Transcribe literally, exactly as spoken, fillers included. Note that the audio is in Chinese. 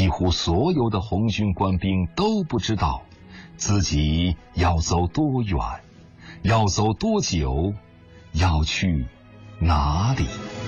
几乎所有的红军官兵都不知道自己要走多远，要走多久，要去哪里。